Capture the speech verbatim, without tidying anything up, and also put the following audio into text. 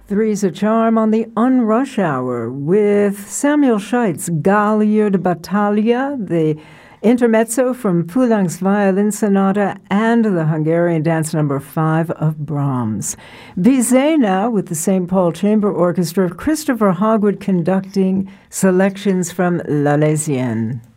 Three's a Charm on the Unrush Hour with Samuel Scheitz, Gallier de Battaglia, the intermezzo from Poulenc's Violin Sonata, and the Hungarian Dance Number five of Brahms. Bizet now with the Saint Paul Chamber Orchestra, Christopher Hogwood conducting selections from L'Arlésienne.